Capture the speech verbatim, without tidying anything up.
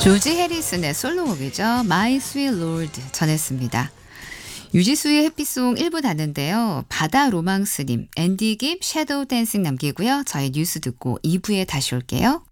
조지 해리슨의 솔로곡이죠. My Sweet Lord 전했습니다. 유지수의 해피송 일 부 닫는데요. 바다 로망스님, 앤디 깁 섀도우 댄싱 남기고요. 저희 뉴스 듣고 이 부에 다시 올게요.